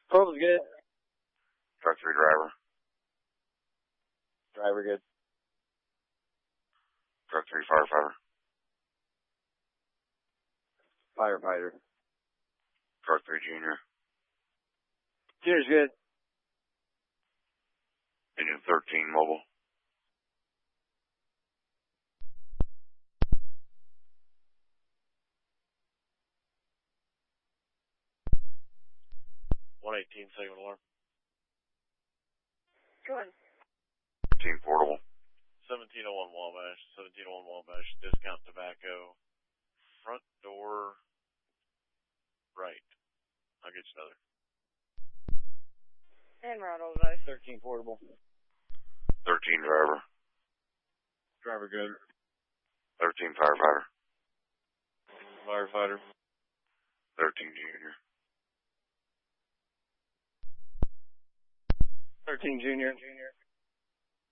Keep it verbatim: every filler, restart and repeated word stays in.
Probably good. Truck three driver. Driver good. Truck three firefighter. Firefighter. Truck three junior. Junior's good. Engine thirteen mobile. one eighteen, second alarm. Go ahead. Team portable. seventeen oh one Wabash, seventeen oh one Wabash, discount tobacco, front door, right. I'll get you another. And round all dice. thirteen portable. thirteen driver. Driver good. thirteen firefighter. Firefighter. thirteen junior. thirteen junior. Junior.